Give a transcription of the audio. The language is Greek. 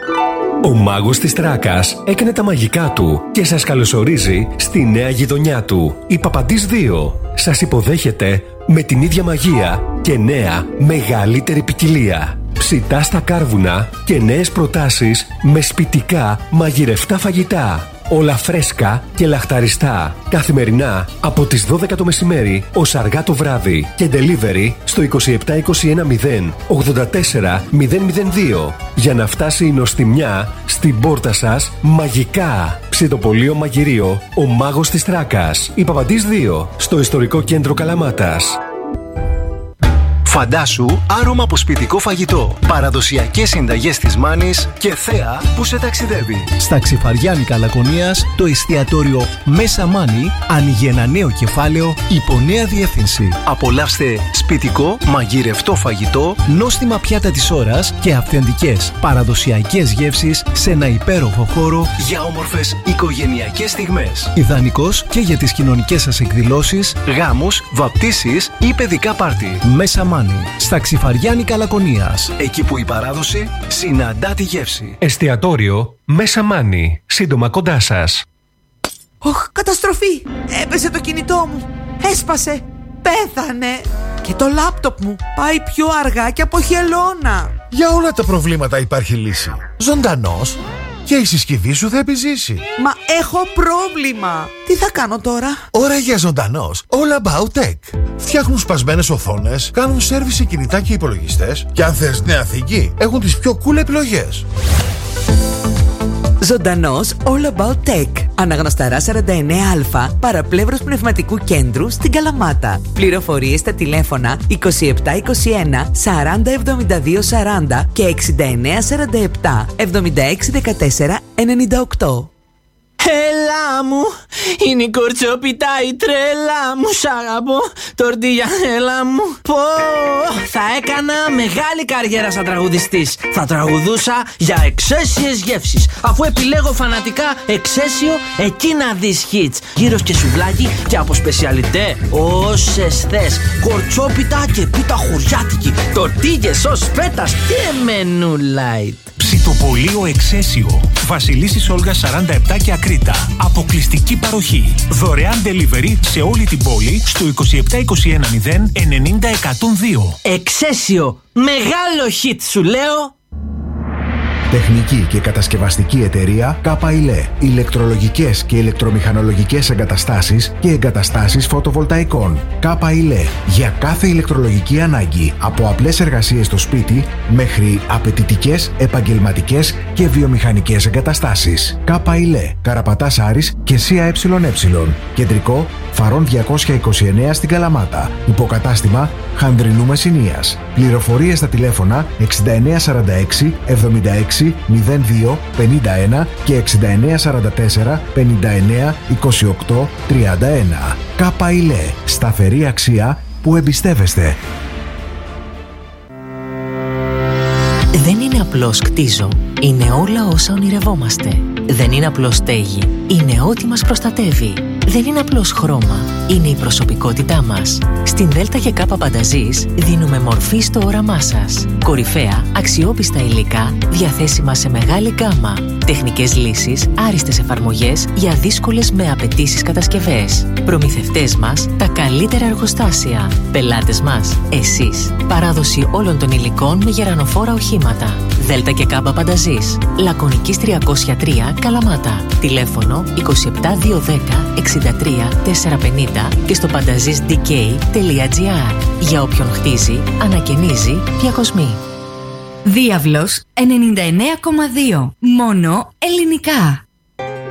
Ο μάγος της Τράκας έκανε τα μαγικά του και σας καλωσορίζει στη νέα γειτονιά του, η Παπαντής 2. Σας υποδέχεται με την ίδια μαγεία και νέα μεγαλύτερη ποικιλία. Ψητά στα κάρβουνα και νέες προτάσεις με σπιτικά μαγειρευτά φαγητά. Όλα φρέσκα και λαχταριστά. Καθημερινά από τις 12 το μεσημέρι ως αργά το βράδυ. Και delivery στο 27210 84 002. Για να φτάσει η νοστιμιά στην πόρτα σας μαγικά. Ψητοπωλείο Μαγειρίο, ο μάγος της Τράκας. Η Παπαντής 2, στο ιστορικό κέντρο Καλαμάτας. Φαντάσου άρωμα από σπιτικό φαγητό, παραδοσιακές συνταγές της Μάνης και θέα που σε ταξιδεύει. Στα Ξυφαριάνικα Λακωνίας, το εστιατόριο Μέσα Μάνη ανοίγει ένα νέο κεφάλαιο υπό νέα διεύθυνση. Απολαύστε σπιτικό, μαγειρευτό φαγητό, νόστιμα πιάτα της ώρας και αυθεντικές παραδοσιακές γεύσεις σε ένα υπέροχο χώρο για όμορφες οικογενειακές στιγμές. Ιδανικός και για τις κοινωνικές σας εκδηλώσεις, γάμους, βαπτίσεις ή παιδικά πάρτι. Μέσα Μάνη, στα Ξυφαριάνικα Λακωνίας. Εκεί που η παράδοση συναντά τη γεύση. Εστιατόριο Μέσα Μάνη, σύντομα κοντά σας. Οχ, καταστροφή! Έπεσε το κινητό μου. Έσπασε. Πέθανε. Και το λάπτοπ μου πάει πιο αργά και από χελώνα. Για όλα τα προβλήματα υπάρχει λύση. Ζωντανός. Και η συσκευή σου θα επιζήσει. Μα έχω πρόβλημα. Τι θα κάνω τώρα? Ώρα για Ζωντανός. All About Tech. Φτιάχνουν σπασμένες οθόνες, κάνουν σέρβις σε κινητά και υπολογιστές και αν θες νέα θήκη, έχουν τις πιο cool επιλογές. Ζωντανός All About Tech. Αναγνωσταρά 49Α, παραπλεύρος πνευματικού κέντρου στην Καλαμάτα. Πληροφορίες στα τηλέφωνα 2721 40 72 40 και 6947 76 14 98. Έλα μου, είναι η κορτσόπιτα η τρέλα μου. Σ' αγαπώ, τορτίγια, έλα μου. Πω, θα έκανα μεγάλη καριέρα σαν τραγουδιστής. Θα τραγουδούσα για εξαίσιες γεύσεις. Αφού επιλέγω φανατικά εξαίσιο, εκεί να δεις hits. Γύρος και σουβλάκι και από σπεσιαλιτέ όσες θες. Κορτσόπιτα και πίτα χωριάτικη. Τορτίγες ως φέτας και μενού light. Ψητοπωλείο Εξαίσιο, Βασιλίσσης Όλγας 47 και Ακρίτα. Αποκλειστική παροχή. Δωρεάν delivery σε όλη την πόλη στο 27210 90 102. Εξαίσιο, μεγάλο hit σου λέω. Τεχνική και κατασκευαστική εταιρεία ΚΑΠΑΙΛΕ. Ηλεκτρολογικές και ηλεκτρομηχανολογικές εγκαταστάσεις και εγκαταστάσεις φωτοβολταϊκών. ΚΑΠΑΙΛΕ. Για κάθε ηλεκτρολογική ανάγκη. Από απλές εργασίες στο σπίτι μέχρι απαιτητικές, επαγγελματικές και βιομηχανικές εγκαταστάσεις. ΚΑΠΑΙΛΕ. Καραπατάς Άρης και ΣΥΑ ΕΕ. Κεντρικό Φαρών 229 στην Καλαμάτα. Υποκατάστημα Χανδρινού Μεσσηνίας. Πληροφορίες στα τηλέφωνα 6946 76 02 51 και 6944 59 28 31. ΚΑΠΑΙΛΕ. Σταθερή αξία που εμπιστεύεστε. Δεν είναι απλώς κτίζω. Είναι όλα όσα ονειρευόμαστε. Δεν είναι απλώς στέγη. Είναι ό,τι μας προστατεύει. Δεν είναι απλώς χρώμα. Είναι η προσωπικότητά μας. Στην Δέλτα και Κάπα Πανταζής δίνουμε μορφή στο όραμά σας. Κορυφαία, αξιόπιστα υλικά, διαθέσιμα σε μεγάλη γκάμα. Τεχνικές λύσεις, άριστες εφαρμογές για δύσκολες με απαιτήσεις κατασκευές. Προμηθευτές μας, τα καλύτερα εργοστάσια. Πελάτες μας, εσείς. Παράδοση όλων των υλικών με γερανοφόρα οχήματα. Δέλτα και Κάμπα Πανταζής. Λακωνικής 303 Καλαμάτα. Τηλέφωνο 27210 63 450 και στο pantazisdk.gr. Για όποιον χτίζει, ανακαινίζει, διακοσμεί. Διάβλος 99,2. Μόνο ελληνικά.